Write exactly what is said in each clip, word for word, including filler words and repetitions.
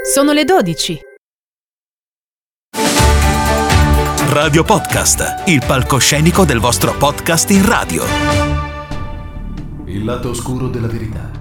Sono le dodici. Radio Podcast, il palcoscenico del vostro podcast in radio. Il lato oscuro della verità.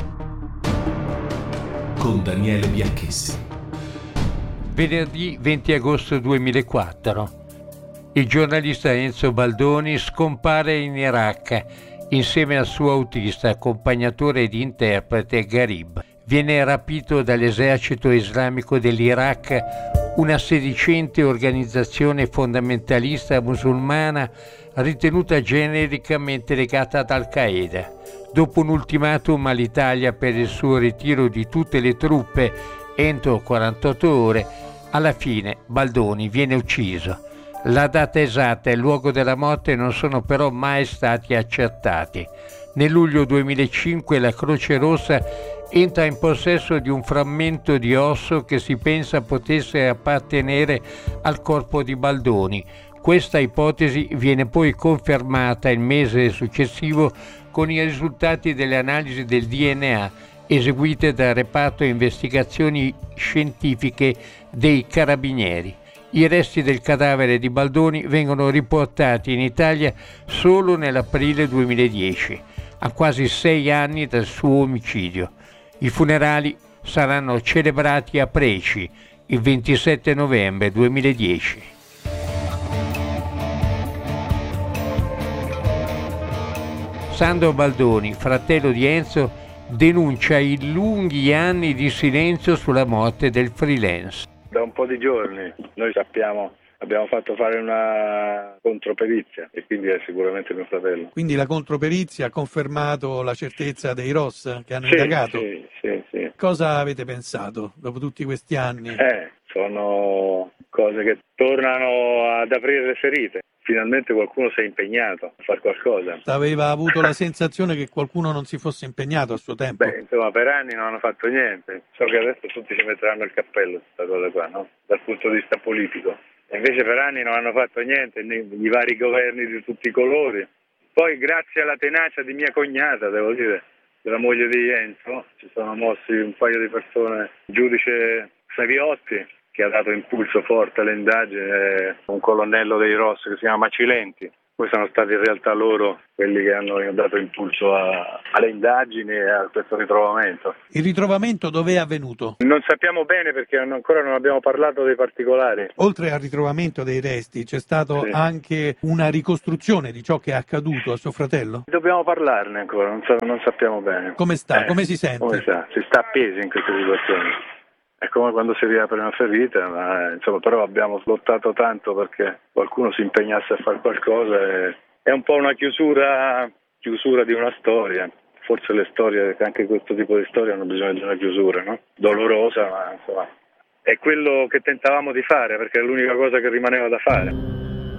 Con Daniele Bianchessi. Venerdì venti agosto duemilaquattro. Il giornalista Enzo Baldoni scompare in Iraq insieme al suo autista, accompagnatore ed interprete Gharib. Viene rapito dall'esercito islamico dell'Iraq, una sedicente organizzazione fondamentalista musulmana ritenuta genericamente legata ad Al-Qaeda. Dopo un ultimatum all'Italia per il suo ritiro di tutte le truppe entro quarantotto ore, alla fine Baldoni viene ucciso. La data esatta e il luogo della morte non sono però mai stati accertati. Nel luglio duemilacinque la Croce Rossa entra in possesso di un frammento di osso che si pensa potesse appartenere al corpo di Baldoni. Questa ipotesi viene poi confermata il mese successivo con i risultati delle analisi del D N A eseguite dal reparto investigazioni scientifiche dei Carabinieri. I resti del cadavere di Baldoni vengono riportati in Italia solo nell'aprile duemiladieci, a quasi sei anni dal suo omicidio. I funerali saranno celebrati a Preci il ventisette novembre duemiladieci. Sandro Baldoni, fratello di Enzo, denuncia i lunghi anni di silenzio sulla morte del freelance. Da un po' di giorni noi sappiamo, abbiamo fatto fare una controperizia e quindi è sicuramente mio fratello. Quindi la controperizia ha confermato la certezza dei R O S che hanno sì, indagato? Sì, sì, sì. Cosa avete pensato dopo tutti questi anni? Eh, sono cose che tornano ad aprire le ferite. Finalmente qualcuno si è impegnato a fare qualcosa. Aveva avuto la sensazione che qualcuno non si fosse impegnato a suo tempo? Beh, insomma, per anni non hanno fatto niente. So che adesso tutti ci metteranno il cappello su questa cosa qua, no? Dal punto di vista politico. E invece per anni non hanno fatto niente, i vari governi di tutti i colori. Poi grazie alla tenacia di mia cognata, devo dire, della moglie di Enzo, ci sono mossi un paio di persone, il giudice Saviotti, che ha dato impulso forte alle indagini, un colonnello dei R O S che si chiama Macilenti. Poi sono stati in realtà loro quelli che hanno dato impulso a, alle indagini e a questo ritrovamento. Il ritrovamento dove è avvenuto? Non sappiamo bene perché ancora non abbiamo parlato dei particolari. Oltre al ritrovamento dei resti c'è stata sì. anche una ricostruzione di ciò che è accaduto a suo fratello? Dobbiamo parlarne ancora, non, sa- non sappiamo bene. Come sta? Eh, come si sente? Come sta? Si sta appesi in queste situazioni. È come quando si riapre una ferita, ma insomma però abbiamo lottato tanto perché qualcuno si impegnasse a fare qualcosa. E è un po' una chiusura, chiusura di una storia. Forse le storie, anche questo tipo di storie hanno bisogno di una chiusura, no? Dolorosa, ma insomma è quello che tentavamo di fare perché è l'unica cosa che rimaneva da fare.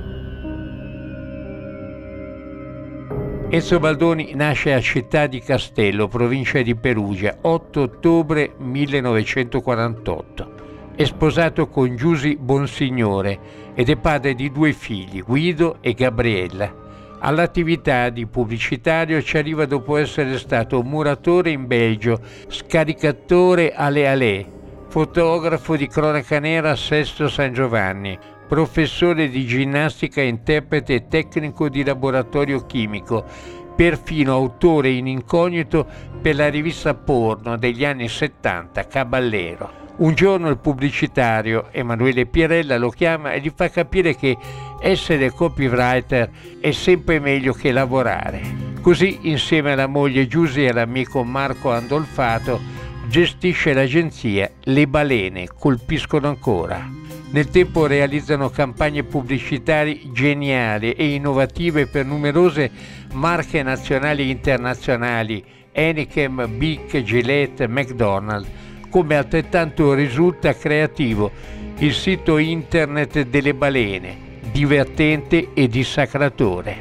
Enzo Baldoni nasce a Città di Castello, provincia di Perugia, otto ottobre millenovecentoquarantotto. È sposato con Giusy Bonsignore ed è padre di due figli, Guido e Gabriella. All'attività di pubblicitario ci arriva dopo essere stato muratore in Belgio, scaricatore alle Ale, fotografo di cronaca nera a Sesto San Giovanni, professore di ginnastica, interprete e tecnico di laboratorio chimico, perfino autore in incognito per la rivista porno degli anni settanta, Caballero. Un giorno il pubblicitario Emanuele Pierella lo chiama e gli fa capire che essere copywriter è sempre meglio che lavorare. Così, insieme alla moglie Giusy e all'amico Marco Andolfato, gestisce l'agenzia Le Balene colpiscono ancora. Nel tempo realizzano campagne pubblicitarie geniali e innovative per numerose marche nazionali e internazionali, Heineken, Bic, Gillette, McDonald's. Come altrettanto risulta creativo il sito internet delle balene, divertente e dissacratore.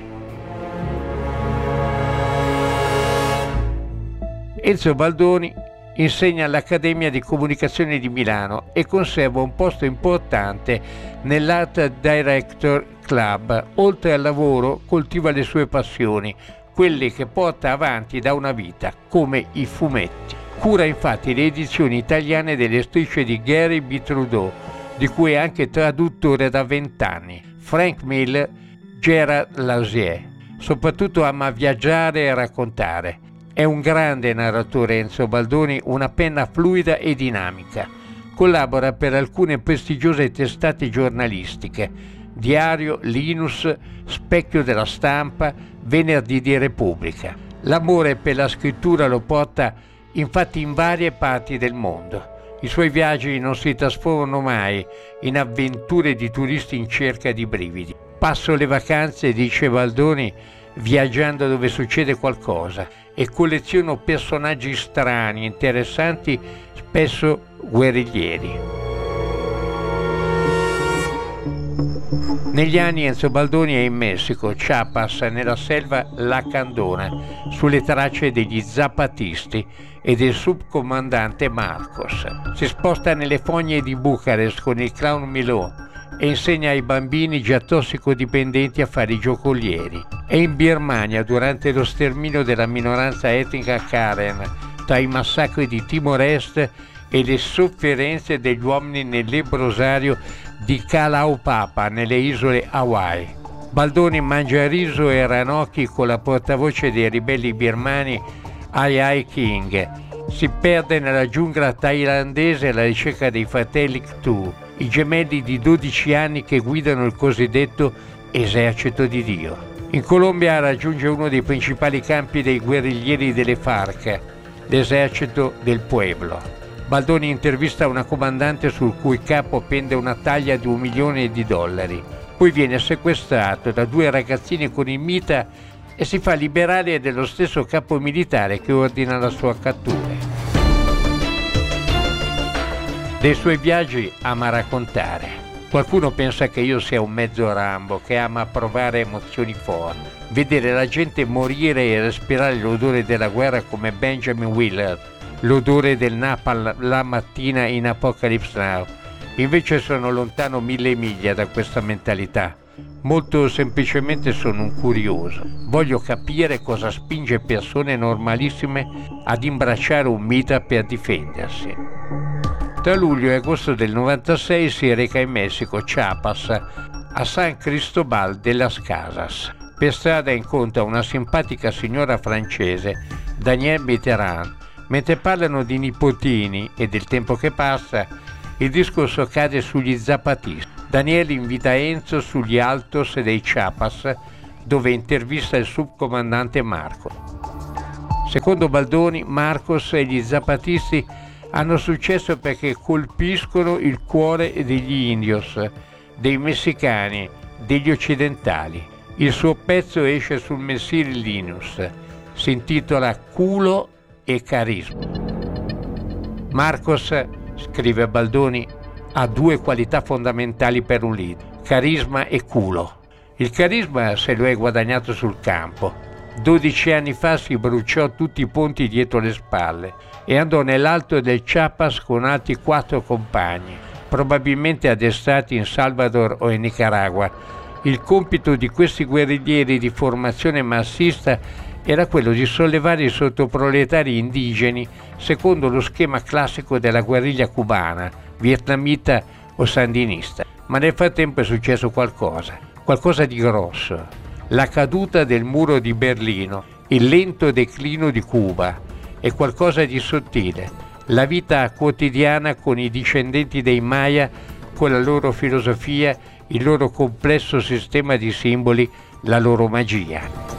Enzo Baldoni insegna all'Accademia di Comunicazione di Milano e conserva un posto importante nell'Art Director Club. Oltre al lavoro coltiva le sue passioni, quelle che porta avanti da una vita, come i fumetti. Cura infatti le edizioni italiane delle strisce di Gary B. Trudeau, di cui è anche traduttore da vent'anni. Frank Miller, Gerard Lausier. Soprattutto ama viaggiare e raccontare. È un grande narratore Enzo Baldoni, una penna fluida e dinamica. Collabora per alcune prestigiose testate giornalistiche: Diario, Linus, Specchio della Stampa, Venerdì di Repubblica. L'amore per la scrittura lo porta infatti in varie parti del mondo. I suoi viaggi non si trasformano mai in avventure di turisti in cerca di brividi. Passo le vacanze, dice Baldoni, viaggiando dove succede qualcosa, e colleziono personaggi strani, interessanti, spesso guerriglieri. Negli anni Enzo Baldoni è in Messico, Chiapas, nella selva Lacandona, sulle tracce degli zapatisti e del subcomandante Marcos. Si sposta nelle fogne di Bucarest con il clown Milò e insegna ai bambini già tossicodipendenti a fare i giocolieri. È in Birmania durante lo sterminio della minoranza etnica Karen, tra i massacri di Timor-Est e le sofferenze degli uomini nel lebbrosario di Kalaupapa nelle isole Hawaii. Baldoni mangia riso e ranocchi con la portavoce dei ribelli birmani Ai Ai King. Si perde nella giungla thailandese alla ricerca dei fratelli Cthulhu, i gemelli di dodici anni che guidano il cosiddetto esercito di Dio. In Colombia raggiunge uno dei principali campi dei guerriglieri delle FARC, l'esercito del Pueblo. Baldoni intervista una comandante sul cui capo pende una taglia di un milione di dollari. Poi viene sequestrato da due ragazzini con il mitra e si fa liberare dello stesso capo militare che ordina la sua cattura. Dei suoi viaggi ama raccontare. Qualcuno pensa che io sia un mezzo Rambo che ama provare emozioni forti, vedere la gente morire e respirare l'odore della guerra come Benjamin Willard, l'odore del napalm la mattina in Apocalypse Now. Invece sono lontano mille miglia da questa mentalità. Molto semplicemente sono un curioso. Voglio capire cosa spinge persone normalissime ad imbracciare un mitra per difendersi. Tra luglio e agosto del novantasei si reca in Messico, Chiapas, a San Cristobal de las Casas. Per strada incontra una simpatica signora francese, Danielle Mitterrand. Mentre parlano di nipotini e del tempo che passa, il discorso cade sugli zapatisti. Daniele invita Enzo sugli Altos dei Chiapas, dove intervista il subcomandante Marcos. Secondo Baldoni, Marcos e gli zapatisti hanno successo perché colpiscono il cuore degli indios, dei messicani, degli occidentali. Il suo pezzo esce sul mensile Linus, si intitola Culo e carisma. Marcos, scrive Baldoni, ha due qualità fondamentali per un leader: carisma e culo. Il carisma se lo è guadagnato sul campo. dodici anni fa si bruciò tutti i ponti dietro le spalle e andò nell'alto del Chiapas con altri quattro compagni, probabilmente addestrati in Salvador o in Nicaragua. Il compito di questi guerriglieri di formazione marxista era quello di sollevare i sottoproletari indigeni secondo lo schema classico della guerriglia cubana, vietnamita o sandinista. Ma nel frattempo è successo qualcosa, qualcosa di grosso. La caduta del muro di Berlino, il lento declino di Cuba e qualcosa di sottile, la vita quotidiana con i discendenti dei Maya, con la loro filosofia, il loro complesso sistema di simboli, la loro magia.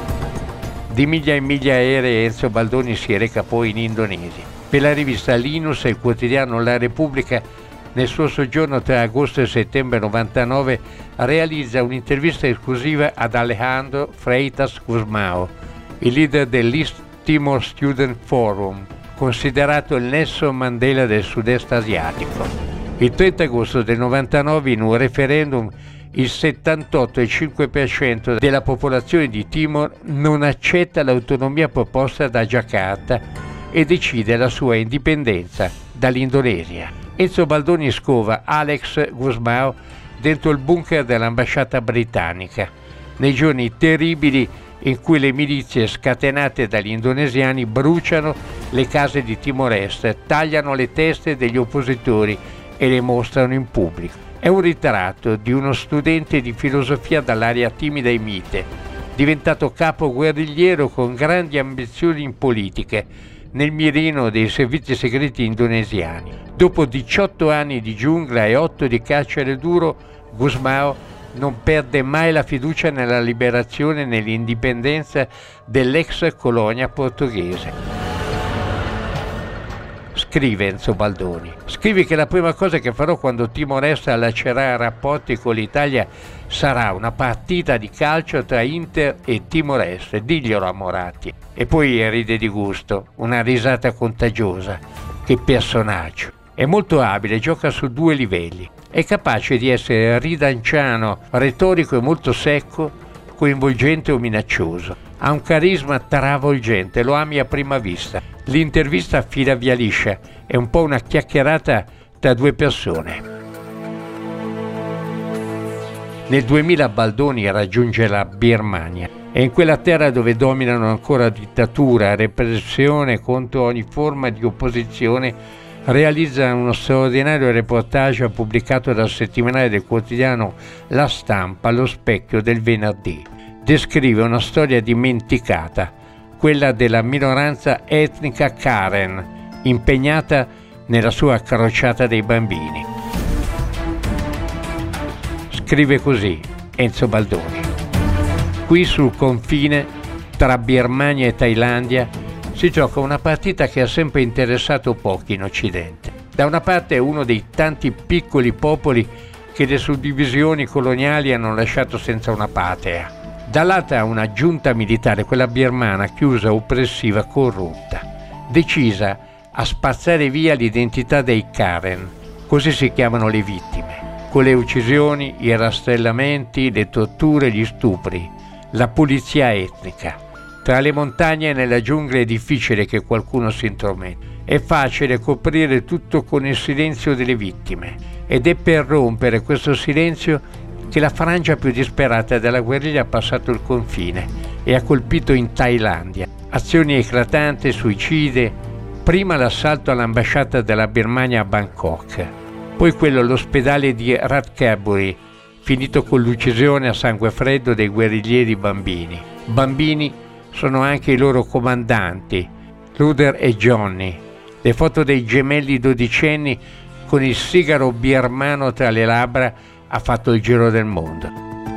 Di miglia in miglia aeree Enzo Baldoni si reca poi in Indonesia. Per la rivista Linus e il quotidiano La Repubblica, nel suo soggiorno tra agosto e settembre novantanove, realizza un'intervista esclusiva ad Alejandro Freitas Gusmão, il leader dell'East Timor Student Forum, considerato il Nelson Mandela del sud-est asiatico. Il trenta agosto del novantanove, in un referendum, il settantotto virgola cinque per cento della popolazione di Timor non accetta l'autonomia proposta da Giacarta e decide la sua indipendenza dall'Indonesia. Enzo Baldoni scova Alex Gusmão dentro il bunker dell'ambasciata britannica. Nei giorni terribili in cui le milizie scatenate dagli indonesiani bruciano le case di Timor-Est, tagliano le teste degli oppositori e le mostrano in pubblico. È un ritratto di uno studente di filosofia dall'aria timida e mite, diventato capo guerrigliero con grandi ambizioni in politiche, nel mirino dei servizi segreti indonesiani. Dopo diciotto anni di giungla e otto di carcere duro, Gusmão non perde mai la fiducia nella liberazione e nell'indipendenza dell'ex colonia portoghese. Scrive Enzo Baldoni, scrivi che la prima cosa che farò quando Timor-Est allacerà rapporti con l'Italia sarà una partita di calcio tra Inter e Timor-Est, diglielo a Moratti. E poi ride di gusto, una risata contagiosa. Che personaggio! È molto abile, gioca su due livelli. È capace di essere ridanciano, retorico e molto secco, coinvolgente o minaccioso. Ha un carisma travolgente, lo ami a prima vista. L'intervista fila via liscia, è un po' una chiacchierata tra due persone. Nel duemila Baldoni raggiunge la Birmania. È in quella terra dove dominano ancora dittatura, repressione contro ogni forma di opposizione. Realizza uno straordinario reportage pubblicato dal settimanale del quotidiano La Stampa, Lo Specchio, del venerdì. Descrive una storia dimenticata, quella della minoranza etnica Karen, impegnata nella sua crociata dei bambini. Scrive così Enzo Baldoni. Qui sul confine tra Birmania e Thailandia si gioca una partita che ha sempre interessato pochi in Occidente. Da una parte è uno dei tanti piccoli popoli che le suddivisioni coloniali hanno lasciato senza una patria. Dall'altra una giunta militare, quella birmana, chiusa, oppressiva, corrotta, decisa a spazzare via l'identità dei Karen, così si chiamano le vittime, con le uccisioni, i rastrellamenti, le torture, gli stupri, la pulizia etnica. Tra le montagne e nella giungla è difficile che qualcuno si intrometta. È facile coprire tutto con il silenzio delle vittime ed è per rompere questo silenzio che la frangia più disperata della guerriglia ha passato il confine e ha colpito in Thailandia. Azioni eclatanti, suicide, prima l'assalto all'ambasciata della Birmania a Bangkok, poi quello all'ospedale di Ratchaburi, finito con l'uccisione a sangue freddo dei guerriglieri bambini. Bambini sono anche i loro comandanti, Luder e Johnny. Le foto dei gemelli dodicenni con il sigaro birmano tra le labbra ha fatto il giro del mondo.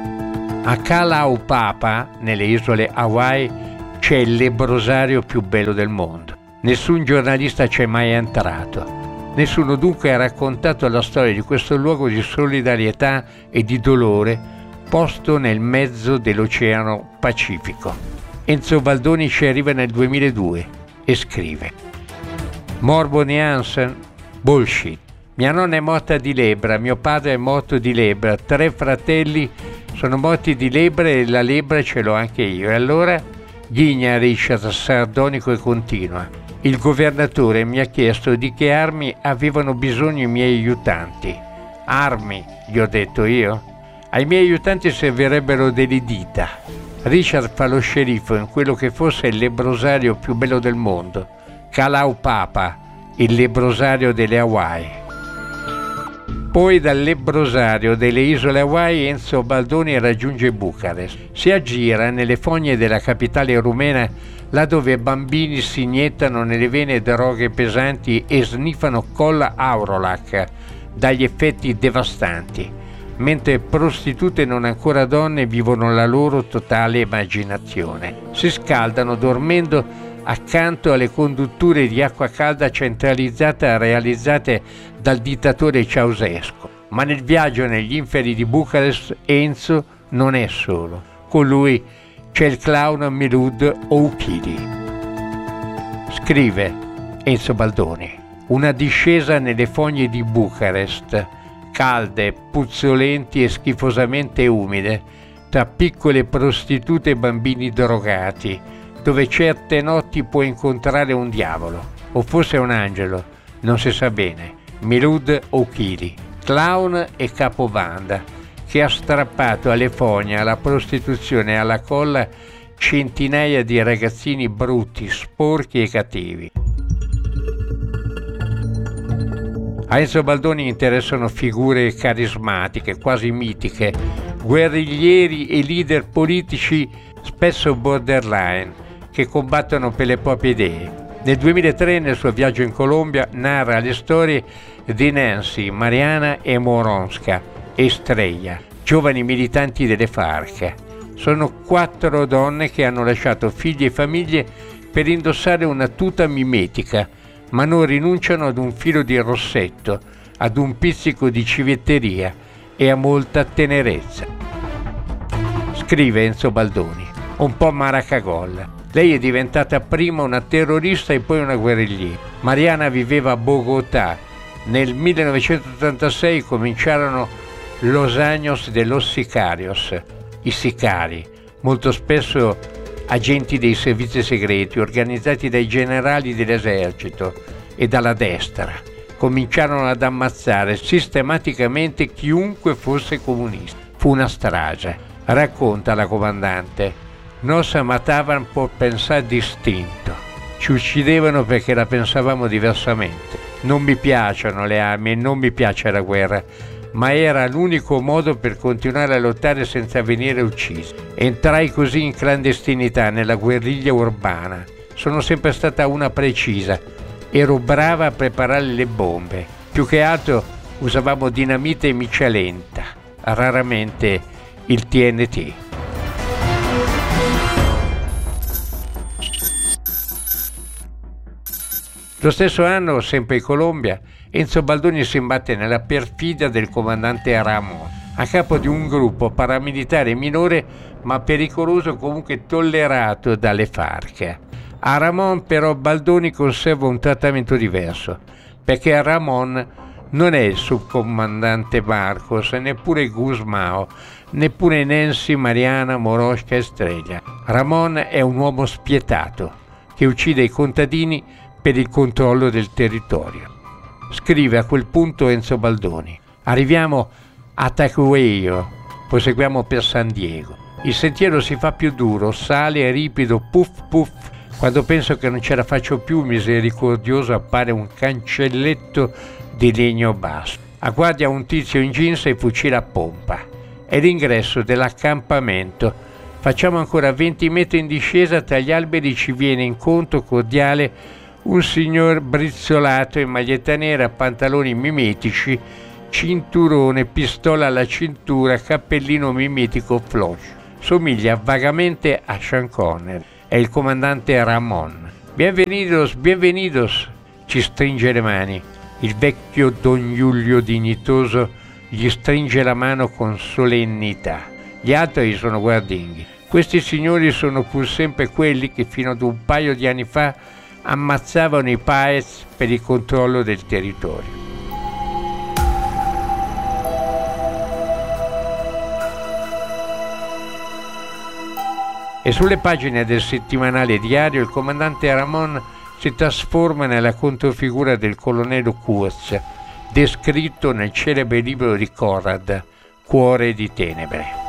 A Kalaupapa, nelle isole Hawaii, c'è il lebbrosario più bello del mondo. Nessun giornalista c'è mai entrato. Nessuno dunque ha raccontato la storia di questo luogo di solidarietà e di dolore posto nel mezzo dell'Oceano Pacifico. Enzo Baldoni ci arriva nel duemiladue e scrive: Morbo Hansen, bullshit. Mia nonna è morta di lebbra, mio padre è morto di lebbra, tre fratelli sono morti di lebbra e la lebbra ce l'ho anche io. E allora, ghigna Richard sardonico e continua, il governatore mi ha chiesto di che armi avevano bisogno i miei aiutanti. Armi, gli ho detto io. Ai miei aiutanti servirebbero delle dita. Richard fa lo sceriffo in quello che fosse il lebbrosario più bello del mondo, Kalaupapa, il lebbrosario delle Hawaii. Poi dal lebbrosario delle isole Hawaii Enzo Baldoni raggiunge Bucarest. Si aggira nelle fogne della capitale rumena, là dove bambini si iniettano nelle vene droghe pesanti e sniffano colla Aurolac dagli effetti devastanti, mentre prostitute non ancora donne vivono la loro totale immaginazione. Si scaldano dormendo accanto alle condutture di acqua calda centralizzata realizzate dal dittatore Ceausescu. Ma nel viaggio negli inferi di Bucarest Enzo non è solo. Con lui c'è il clown Milud Oukili. Scrive Enzo Baldoni: una discesa nelle fogne di Bucarest, calde, puzzolenti e schifosamente umide, tra piccole prostitute e bambini drogati, dove certe notti può incontrare un diavolo, o forse un angelo, non si sa bene. Milud Oukili, clown e capobanda, che ha strappato alle fogne, alla prostituzione e alla colla centinaia di ragazzini brutti, sporchi e cattivi. A Enzo Baldoni interessano figure carismatiche, quasi mitiche, guerriglieri e leader politici spesso borderline, che combattono per le proprie idee. Nel duemilatré, nel suo viaggio in Colombia, narra le storie di Nancy, Mariana e Moronska, Estrella, giovani militanti delle FARC. Sono quattro donne che hanno lasciato figli e famiglie per indossare una tuta mimetica, ma non rinunciano ad un filo di rossetto, ad un pizzico di civetteria e a molta tenerezza. Scrive Enzo Baldoni, un po' maracagol. Lei è diventata prima una terrorista e poi una guerrigliera. Mariana viveva a Bogotà. Nel millenovecentottantasei cominciarono Los Años de los Sicarios, i sicari, molto spesso agenti dei servizi segreti organizzati dai generali dell'esercito e dalla destra. Cominciarono ad ammazzare sistematicamente chiunque fosse comunista. Fu una strage. Racconta la comandante: nos matavan por pensar distinto. Ci uccidevano perché la pensavamo diversamente. Non mi piacciono le armi e non mi piace la guerra, ma era l'unico modo per continuare a lottare senza venire uccisi. Entrai così in clandestinità nella guerriglia urbana. Sono sempre stata una precisa. Ero brava a preparare le bombe. Più che altro usavamo dinamite e miccia lenta, raramente il T N T. Lo stesso anno, sempre in Colombia, Enzo Baldoni si imbatte nella perfidia del comandante Ramon, a capo di un gruppo paramilitare minore ma pericoloso, comunque tollerato dalle FARC. A Ramon però Baldoni conserva un trattamento diverso, perché a Ramon non è il subcomandante Marcos, neppure Gusmao, neppure Nancy, Mariana, Moronska e Estrella. Ramon è un uomo spietato che uccide i contadini per il controllo del territorio. Scrive a quel punto Enzo Baldoni: arriviamo a Tacuello, proseguiamo per San Diego. Il sentiero si fa più duro, sale e ripido, puff puff. Quando penso che non ce la faccio più, misericordioso, appare un cancelletto di legno basso. A guardia un tizio in jeans e fucile a pompa. È l'ingresso dell'accampamento. Facciamo ancora venti metri in discesa, tra gli alberi ci viene incontro cordiale un signor brizzolato in maglietta nera, pantaloni mimetici, cinturone, pistola alla cintura, cappellino mimetico flush. Somiglia vagamente a Sean Connery. È il comandante Ramon. Bienvenidos, bienvenidos, ci stringe le mani. Il vecchio Don Giulio dignitoso gli stringe la mano con solennità. Gli altri sono guardinghi. Questi signori sono pur sempre quelli che fino ad un paio di anni fa ammazzavano i Paez per il controllo del territorio. E sulle pagine del settimanale diario il comandante Ramon si trasforma nella controfigura del colonnello Kurz, descritto nel celebre libro di Conrad, Cuore di tenebre.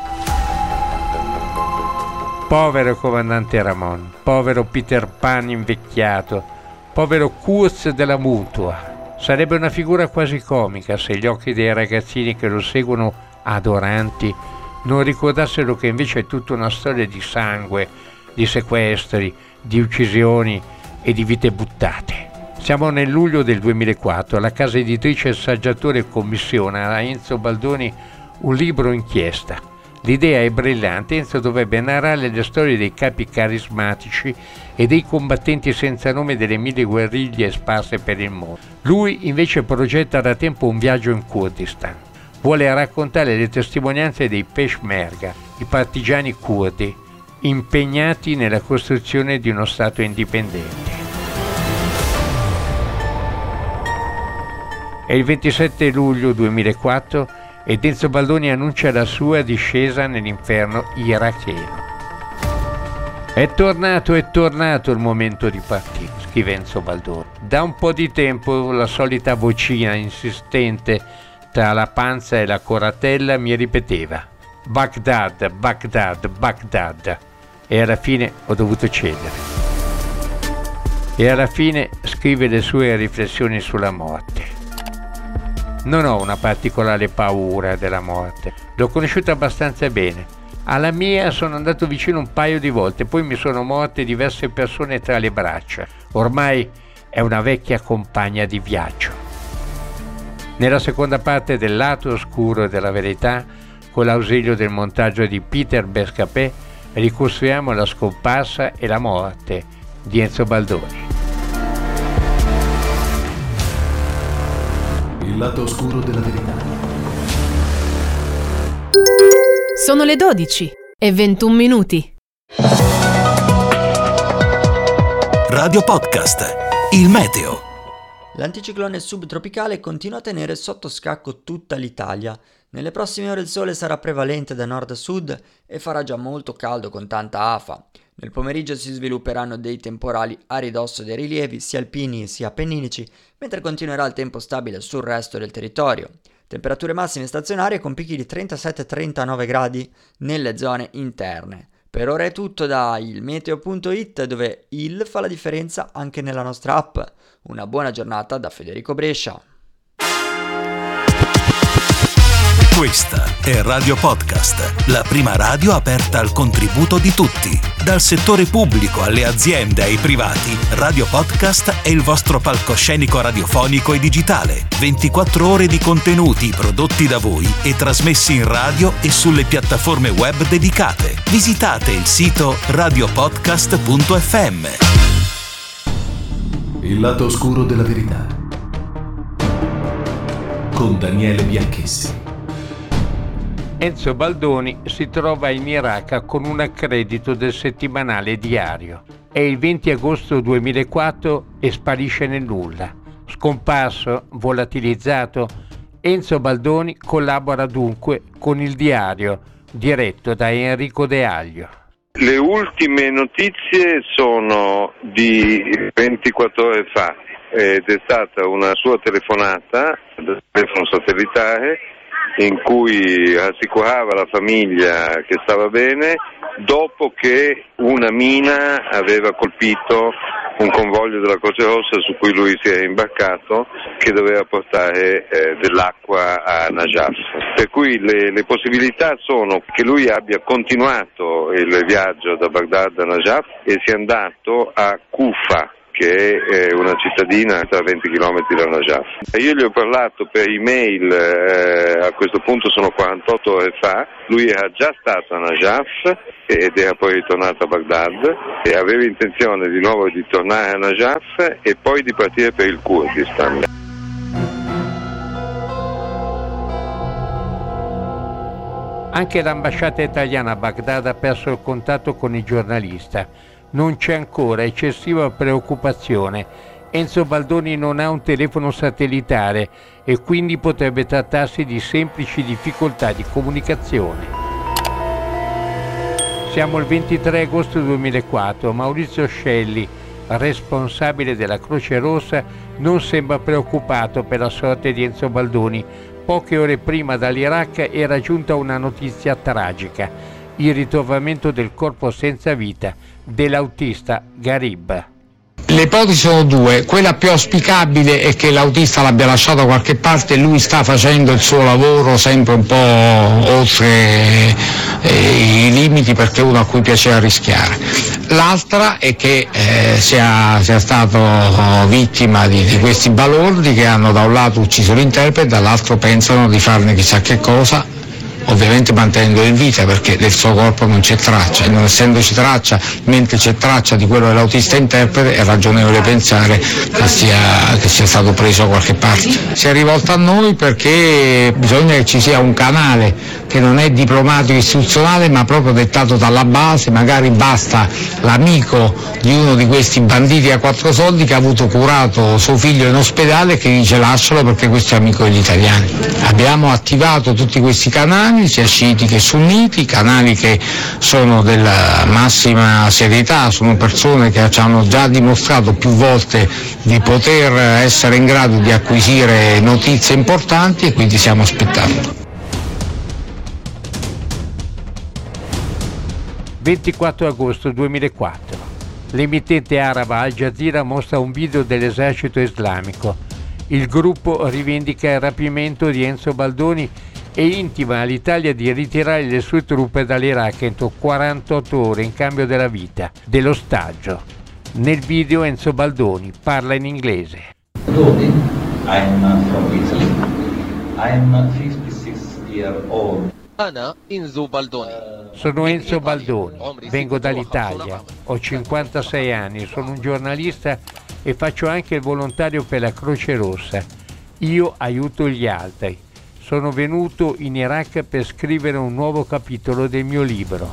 Povero comandante Ramon, povero Peter Pan invecchiato, povero Kurz della mutua. Sarebbe una figura quasi comica se gli occhi dei ragazzini che lo seguono adoranti non ricordassero che invece è tutta una storia di sangue, di sequestri, di uccisioni e di vite buttate. Siamo nel luglio del duemilaquattro, la casa editrice Saggiatore commissiona a Enzo Baldoni un libro inchiesta. L'idea è brillante. Enzo dovrebbe narrare le storie dei capi carismatici e dei combattenti senza nome delle mille guerriglie sparse per il mondo. Lui invece progetta da tempo un viaggio in Kurdistan. Vuole raccontare le testimonianze dei Peshmerga, i partigiani curdi, impegnati nella costruzione di uno Stato indipendente. È il ventisette luglio duemilaquattro ed Enzo Baldoni annuncia la sua discesa nell'inferno iracheno. È tornato, è tornato il momento di partire, scrive Enzo Baldoni. Da un po' di tempo la solita vocina insistente tra la panza e la coratella mi ripeteva: Baghdad, Baghdad, Baghdad. e alla fine ho dovuto cedere. E alla fine scrive le sue riflessioni sulla morte. Non ho una particolare paura della morte, l'ho conosciuta abbastanza bene. Alla mia sono andato vicino un paio di volte, poi mi sono morte diverse persone tra le braccia. Ormai è una vecchia compagna di viaggio. Nella seconda parte del Lato oscuro della verità, con l'ausilio del montaggio di Peter Bescapè, ricostruiamo la scomparsa e la morte di Enzo Baldoni. Il lato oscuro della verità. Sono le dodici e ventuno minuti. Radio Podcast, il meteo. L'anticiclone subtropicale continua a tenere sotto scacco tutta l'Italia. Nelle prossime ore il sole sarà prevalente da nord a sud e farà già molto caldo con tanta afa. Nel pomeriggio si svilupperanno dei temporali a ridosso dei rilievi sia alpini sia appenninici, mentre continuerà il tempo stabile sul resto del territorio. Temperature massime stazionarie con picchi di trentasette trentanove gradi nelle zone interne. Per ora è tutto da ilmeteo punto it, dove il fa la differenza anche nella nostra app. Una buona giornata da Federico Brescia. Questa è Radio Podcast, la prima radio aperta al contributo di tutti. Dal settore pubblico alle aziende e ai privati, Radio Podcast è il vostro palcoscenico radiofonico e digitale. ventiquattro ore di contenuti prodotti da voi e trasmessi in radio e sulle piattaforme web dedicate. Visitate il sito radiopodcast punto effe emme. Il lato oscuro della verità. Con Daniele Bianchessi. Enzo Baldoni si trova in Iraq con un accredito del settimanale Diario. È il venti agosto duemilaquattro e sparisce nel nulla. Scomparso, volatilizzato, Enzo Baldoni collabora dunque con il Diario, diretto da Enrico De Aglio. Le ultime notizie sono di ventiquattro ore fa ed è stata una sua telefonata dal telefono satellitare in cui assicurava la famiglia che stava bene dopo che una mina aveva colpito un convoglio della Croce Rossa su cui lui si è imbarcato, che doveva portare eh, dell'acqua a Najaf. Per cui le, le possibilità sono che lui abbia continuato il viaggio da Baghdad a Najaf e sia andato a Kufa, che è una cittadina a venti chilometri da Najaf. Io gli ho parlato per email, eh, a questo punto sono quarantotto ore fa, lui era già stato a Najaf ed era poi ritornato a Baghdad e aveva intenzione di nuovo di tornare a Najaf e poi di partire per il Kurdistan. Anche l'ambasciata italiana a Baghdad ha perso il contatto con il giornalista. Non c'è ancora eccessiva preoccupazione. Enzo Baldoni non ha un telefono satellitare e quindi potrebbe trattarsi di semplici difficoltà di comunicazione. Siamo il ventitré agosto duemilaquattro. Maurizio Scelli, responsabile della Croce Rossa, non sembra preoccupato per la sorte di Enzo Baldoni. Poche ore prima dall'Iraq era giunta una notizia tragica: il ritrovamento del corpo senza vita dell'autista Garib. Le ipotesi sono due: quella più auspicabile è che l'autista l'abbia lasciato da qualche parte e lui sta facendo il suo lavoro sempre un po' oltre eh, i limiti, perché è uno a cui piaceva rischiare. L'altra è che eh, sia, sia stato vittima di, di questi balordi che hanno da un lato ucciso l'interprete, dall'altro pensano di farne chissà che cosa, ovviamente mantenendo in vita, perché del suo corpo non c'è traccia, e non essendoci traccia, mentre c'è traccia di quello dell'autista interprete, è ragionevole pensare che sia, che sia stato preso da qualche parte. Si è rivolto a noi perché bisogna che ci sia un canale che non è diplomatico istituzionale, ma proprio dettato dalla base. Magari basta l'amico di uno di questi banditi a quattro soldi che ha avuto curato suo figlio in ospedale e che dice lascialo perché questo è amico degli italiani. Abbiamo attivato tutti questi canali, sia sciiti che sunniti, canali che sono della massima serietà, sono persone che ci hanno già dimostrato più volte di poter essere in grado di acquisire notizie importanti, e quindi stiamo aspettando. ventiquattro agosto duemilaquattro. L'emittente araba Al Jazeera mostra un video dell'esercito islamico. Il gruppo rivendica il rapimento di Enzo Baldoni e intima all'Italia di ritirare le sue truppe dall'Iraq entro quarantotto ore in cambio della vita dell'ostaggio. Nel video Enzo Baldoni parla in inglese. Baldoni, I'm from Italy. I'm fifty-six year old. Sono Enzo Baldoni, vengo dall'Italia, ho cinquantasei anni, sono un giornalista e faccio anche il volontario per la Croce Rossa. Io aiuto gli altri. Sono venuto in Iraq per scrivere un nuovo capitolo del mio libro.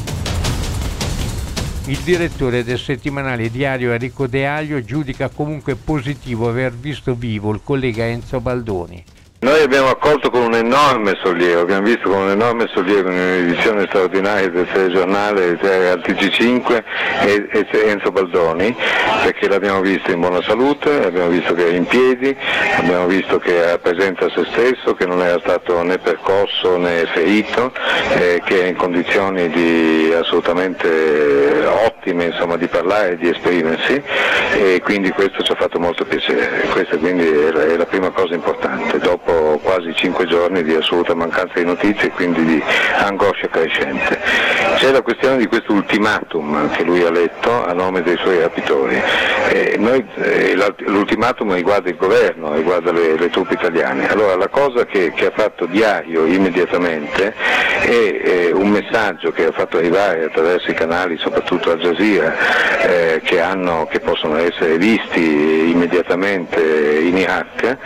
Il direttore del settimanale diario Enrico De Aglio giudica comunque positivo aver visto vivo il collega Enzo Baldoni. Noi abbiamo accolto con un enorme sollievo, abbiamo visto con un enorme sollievo in un'edizione straordinaria del telegiornale al T G cinque e, e Enzo Baldoni, perché l'abbiamo visto in buona salute, abbiamo visto che è in piedi, abbiamo visto che rappresenta se stesso, che non era stato né percosso né ferito, eh, che è in condizioni di assolutamente ottime, insomma, di parlare e di esprimersi, e quindi questo ci ha fatto molto piacere. Questa quindi è la, è la prima cosa importante, dopo quasi cinque giorni di assoluta mancanza di notizie e quindi di angoscia crescente. C'è la questione di questo ultimatum che lui ha letto a nome dei suoi rapitori. Eh, noi, eh, l'ultimatum riguarda il governo, riguarda le, le truppe italiane. Allora la cosa che, che ha fatto Diario immediatamente è eh, un messaggio che ha fatto arrivare attraverso i canali, soprattutto Al Jazeera, eh, che, hanno, che possono essere visti immediatamente in Iraq,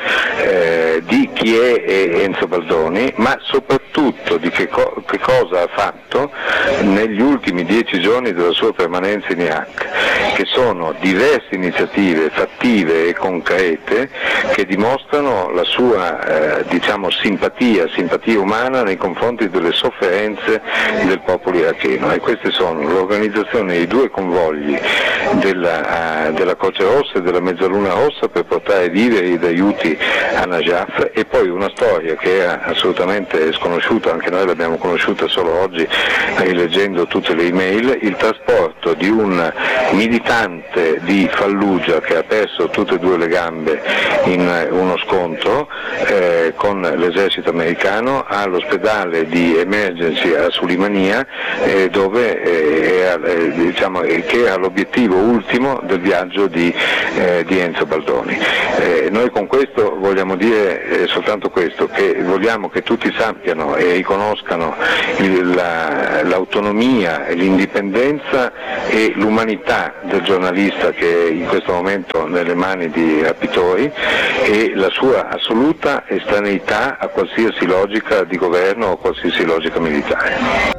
eh, di chi è Enzo Baldoni, ma soprattutto di che, co- che cosa ha fatto negli ultimi dieci giorni della sua permanenza in Iraq, che sono diverse iniziative fattive e concrete che dimostrano la sua eh, diciamo simpatia, simpatia umana nei confronti delle sofferenze del popolo iracheno, e queste sono l'organizzazione di due convogli della, uh, della Croce Rossa e della Mezzaluna Rossa per portare viveri ed aiuti a Najaf, e poi una storia che era assolutamente sconosciuta, anche noi l'abbiamo conosciuta solo oggi rileggendo tutte le email, il trasporto di un militante di Fallujah che ha perso tutte e due le gambe in uno scontro eh, con l'esercito americano all'ospedale di emergency a Sulimania, eh, dove eh, era, eh, diciamo, che era l'obiettivo ultimo del viaggio di, eh, di Enzo Baldoni. Eh, noi con questo vogliamo dire eh, soltanto questo, che vogliamo che tutti sappiano e riconoscano il, la, l'autonomia, l'indipendenza e l'umanità del giornalista che è in questo momento nelle mani di rapitori, e la sua assoluta estraneità a qualsiasi logica di governo o qualsiasi logica militare.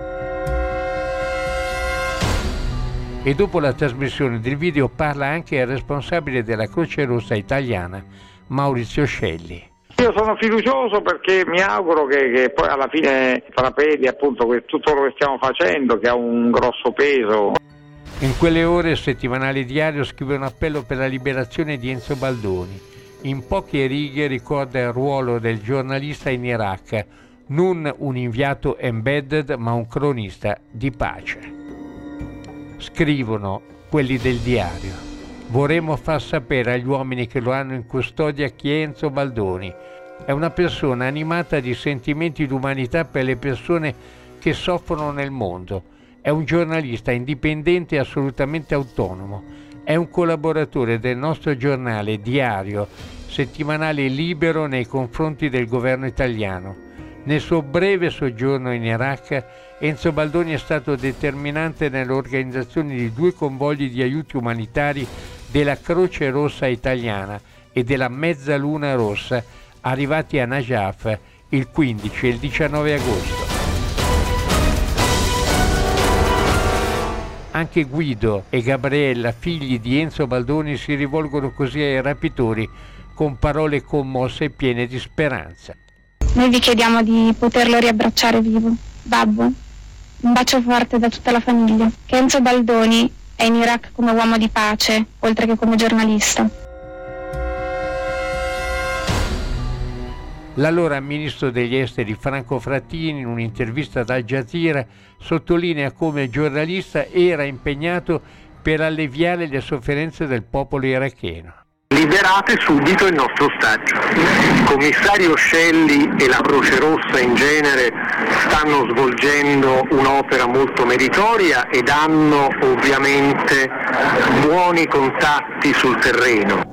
E dopo la trasmissione del video parla anche il responsabile della Croce Rossa italiana, Maurizio Scelli. Io sono fiducioso perché mi auguro che, che poi alla fine trapeli appunto tutto quello che stiamo facendo, che ha un grosso peso. In quelle ore il settimanale Diario scrive un appello per la liberazione di Enzo Baldoni. In poche righe ricorda il ruolo del giornalista in Iraq, non un inviato embedded ma un cronista di pace. Scrivono quelli del Diario: vorremmo far sapere agli uomini che lo hanno in custodia chi è Enzo Baldoni. È una persona animata di sentimenti di umanità per le persone che soffrono nel mondo. È un giornalista indipendente e assolutamente autonomo. È un collaboratore del nostro giornale Diario, settimanale libero nei confronti del governo italiano. Nel suo breve soggiorno in Iraq, Enzo Baldoni è stato determinante nell'organizzazione di due convogli di aiuti umanitari della Croce Rossa italiana e della Mezzaluna Rossa, arrivati a Najaf il quindici e il diciannove agosto. Anche Guido e Gabriella, figli di Enzo Baldoni, si rivolgono così ai rapitori con parole commosse e piene di speranza. Noi vi chiediamo di poterlo riabbracciare vivo. Babbo, un bacio forte da tutta la famiglia. Che Enzo Baldoni è in Iraq come uomo di pace, oltre che come giornalista. L'allora ministro degli esteri Franco Frattini, in un'intervista ad Al Jazeera, sottolinea come il giornalista era impegnato per alleviare le sofferenze del popolo iracheno. Liberate subito il nostro ostaggio. Il commissario Scelli e la Croce Rossa in genere stanno svolgendo un'opera molto meritoria ed hanno ovviamente buoni contatti sul terreno.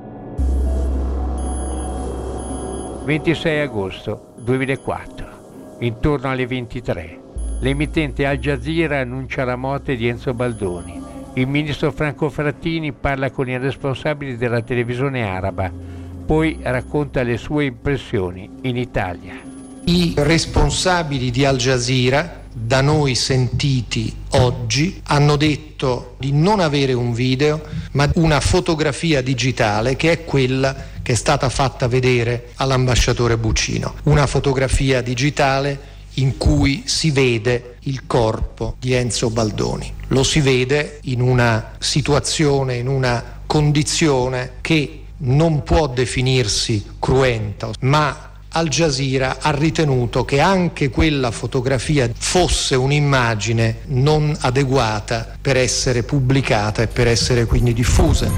ventisei agosto duemilaquattro, intorno alle ventitré, l'emittente Al Jazeera annuncia la morte di Enzo Baldoni. Il ministro Franco Frattini parla con i responsabili della televisione araba, poi racconta le sue impressioni in Italia. I responsabili di Al Jazeera, da noi sentiti oggi, hanno detto di non avere un video, ma una fotografia digitale che è quella che è stata fatta vedere all'ambasciatore Buccino. Una fotografia digitale in cui si vede il corpo di Enzo Baldoni. Lo si vede in una situazione, in una condizione che non può definirsi cruenta, ma Al Jazeera ha ritenuto che anche quella fotografia fosse un'immagine non adeguata per essere pubblicata e per essere quindi diffusa.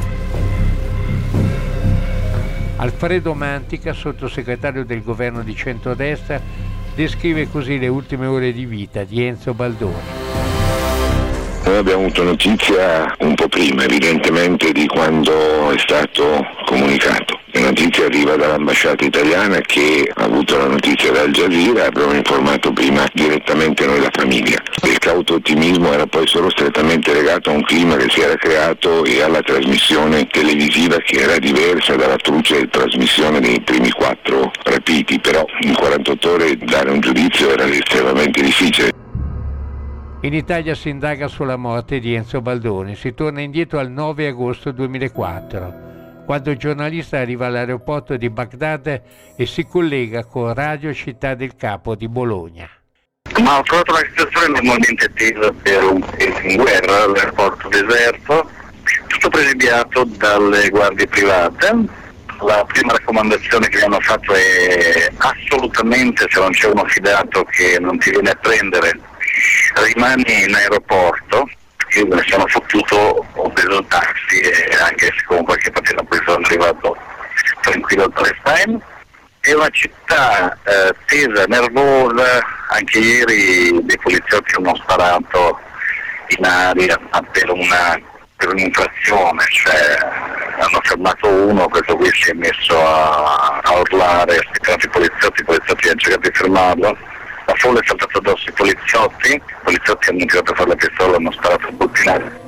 Alfredo Mantica, sottosegretario del governo di centrodestra, descrive così le ultime ore di vita di Enzo Baldoni. Noi abbiamo avuto notizia un po' prima, evidentemente, di quando è stato comunicato. La notizia arriva dall'ambasciata italiana che ha avuto la notizia da Al Jazeera e abbiamo informato prima direttamente noi la famiglia. Il cauto ottimismo era poi solo strettamente legato a un clima che si era creato e alla trasmissione televisiva che era diversa dalla truce trasmissione dei primi quattro rapiti, però in quarantotto ore dare un giudizio era estremamente difficile. In Italia si indaga sulla morte di Enzo Baldoni. Si torna indietro al nove agosto duemilaquattro, quando il giornalista arriva all'aeroporto di Baghdad e si collega con Radio Città del Capo di Bologna. Ma ho trovato una situazione normalmente attesa per un paese in guerra, l'aeroporto deserto, tutto presidiato dalle guardie private. La prima raccomandazione che mi hanno fatto è assolutamente, se non c'è uno fidato che non ti viene a prendere, rimani in aeroporto. Io me ne sono fottuto, ho preso il taxi e anche se con qualche patina poi sono arrivato tranquillo a Palestine. È una città eh, tesa, nervosa, anche ieri dei poliziotti hanno sparato in aria per, una, per un'infrazione, cioè hanno fermato uno, questo qui si è messo a, a urlare, ha spiccato i poliziotti, i poliziotti hanno cercato di fermarlo. La folla è saltata addosso ai poliziotti, i poliziotti hanno tirato fuori la pistola e hanno sparato a bottinare.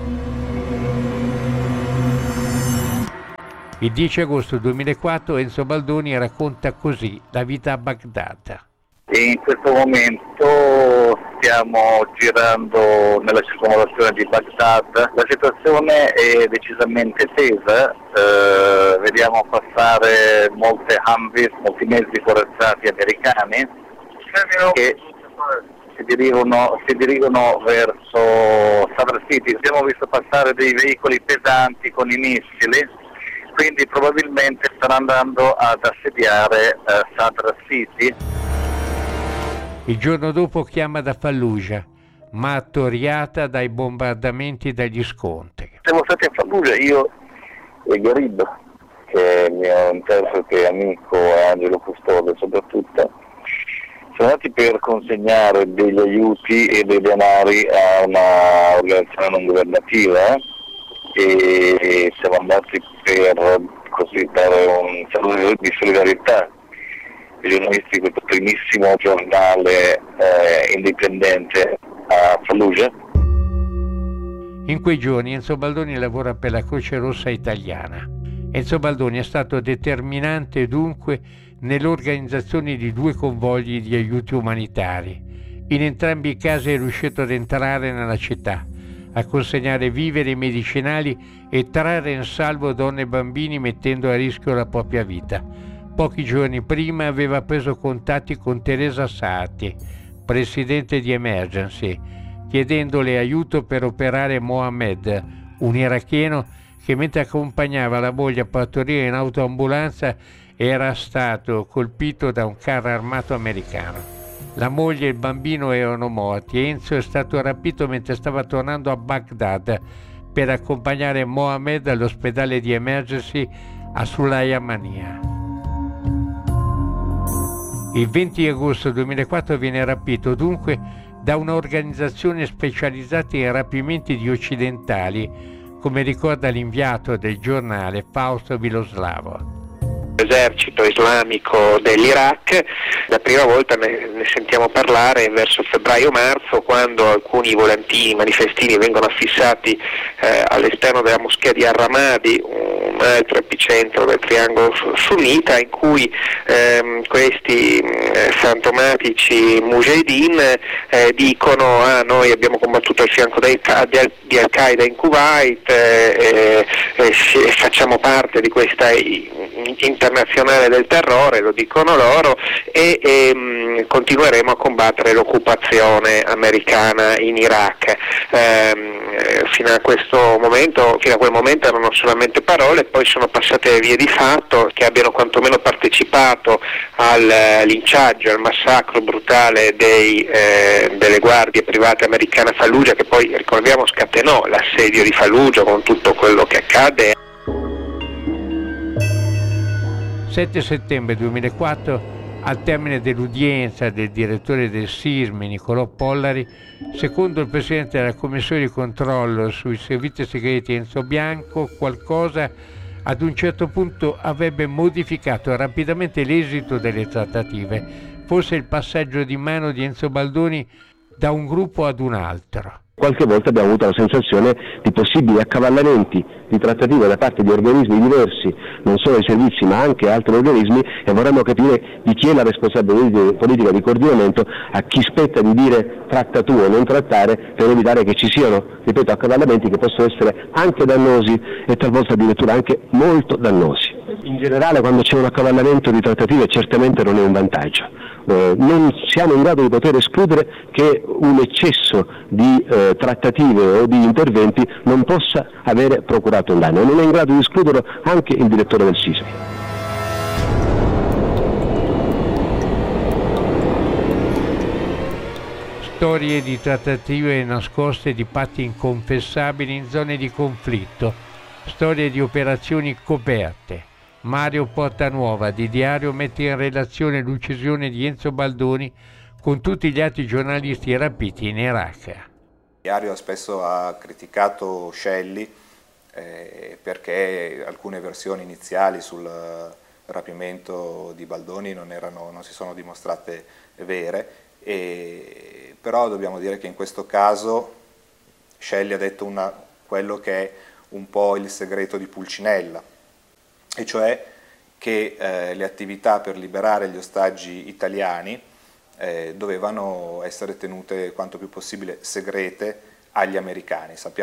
Il dieci agosto duemilaquattro Enzo Baldoni racconta così la vita a Baghdad. E in questo momento stiamo girando nella circonvallazione di Baghdad. La situazione è decisamente tesa, eh, vediamo passare molte Humvees, molti mezzi corazzati americani che si dirigono, si dirigono verso Sadr City. Abbiamo visto passare dei veicoli pesanti con i missili, quindi probabilmente stanno andando ad assediare uh, Sadr City. Il giorno dopo chiama da Fallujah, ma attoriata dai bombardamenti e dagli scontri. Siamo stati a Fallujah, io e Garib, che è il mio interprete amico, e Angelo Custode soprattutto. Siamo andati per consegnare degli aiuti e dei denari a una organizzazione non governativa e siamo andati per così dare un saluto di solidarietà ai giornalisti di questo primissimo giornale eh, indipendente a Fallujah. In quei giorni Enzo Baldoni lavora per la Croce Rossa italiana. Enzo Baldoni è stato determinante dunque nell'organizzazione di due convogli di aiuti umanitari. In entrambi i casi è riuscito ad entrare nella città, a consegnare viveri e medicinali e trarre in salvo donne e bambini mettendo a rischio la propria vita. Pochi giorni prima aveva preso contatti con Teresa Saati, presidente di Emergency, chiedendole aiuto per operare Mohamed, un iracheno che mentre accompagnava la moglie a partorire in autoambulanza era stato colpito da un carro armato americano. La moglie e il bambino erano morti e Enzo è stato rapito mentre stava tornando a Baghdad per accompagnare Mohammed all'ospedale di emergency a Sulaymaniyah. Il venti agosto duemilaquattro viene rapito dunque da un'organizzazione specializzata in rapimenti di occidentali, come ricorda l'inviato del giornale Fausto Viloslavo. Esercito islamico dell'Iraq, la prima volta ne, ne sentiamo parlare verso febbraio-marzo, quando alcuni volantini manifestini vengono affissati eh, all'esterno della moschea di Ar-Ramadi, un altro epicentro del triangolo sunnita, in cui ehm, questi eh, fantomatici mujahideen eh, dicono ah, noi abbiamo combattuto al fianco di, di Al-Qaeda in Kuwait, eh, eh, eh, facciamo parte di questa internazionale del terrore, lo dicono loro, e, e mh, continueremo a combattere l'occupazione americana in Iraq. Ehm, fino a questo momento, fino a quel momento erano solamente parole, poi sono passate vie di fatto, che abbiano quantomeno partecipato al eh, linciaggio, al massacro brutale dei, eh, delle guardie private americane a Fallujah, che poi, ricordiamo, scatenò l'assedio di Fallujah con tutto quello che accade. sette settembre duemilaquattro, al termine dell'udienza del direttore del SISMI, Niccolò Pollari, secondo il presidente della commissione di controllo sui servizi segreti Enzo Bianco, qualcosa ad un certo punto avrebbe modificato rapidamente l'esito delle trattative, forse il passaggio di mano di Enzo Baldoni da un gruppo ad un altro. Qualche volta abbiamo avuto la sensazione di possibili accavallamenti di trattative da parte di organismi diversi, non solo i servizi ma anche altri organismi, e vorremmo capire di chi è la responsabilità politica di coordinamento, a chi spetta di dire tratta tu o non trattare, per evitare che ci siano, ripeto, accavallamenti che possono essere anche dannosi e talvolta addirittura anche molto dannosi. In generale, quando c'è un accavallamento di trattative, certamente non è un vantaggio. Eh, non siamo in grado di poter escludere che un eccesso di eh, trattative o di interventi non possa avere procurato un danno, non è in grado di escluderlo anche il direttore del SISMI. Storie di trattative nascoste, di patti inconfessabili in zone di conflitto, storie di operazioni coperte. Mario Portanuova di Diario mette in relazione l'uccisione di Enzo Baldoni con tutti gli altri giornalisti rapiti in Iraq. Diario spesso ha criticato Scelli eh, perché alcune versioni iniziali sul rapimento di Baldoni non, erano, non si sono dimostrate vere, e, però dobbiamo dire che in questo caso Scelli ha detto una, quello che è un po' il segreto di Pulcinella, e cioè che eh, le attività per liberare gli ostaggi italiani eh, dovevano essere tenute quanto più possibile segrete agli americani. Sappiamo